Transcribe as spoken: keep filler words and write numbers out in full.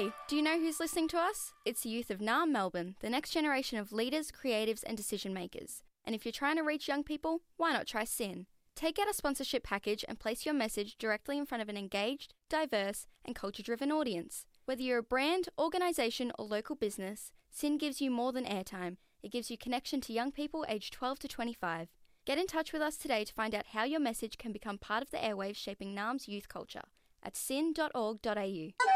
Hey, do you know who's listening to us? It's the youth of Naarm, Melbourne, the next generation of leaders, creatives and decision makers. And if you're trying to reach young people, why not try S Y N? Take out a sponsorship package and place your message directly in front of an engaged, diverse and culture-driven audience. Whether you're a brand, organisation or local business, S Y N gives you more than airtime. It gives you connection to young people aged twelve to twenty-five. Get in touch with us today to find out how your message can become part of the airwaves shaping Naarm's youth culture at S Y N dot org dot A U.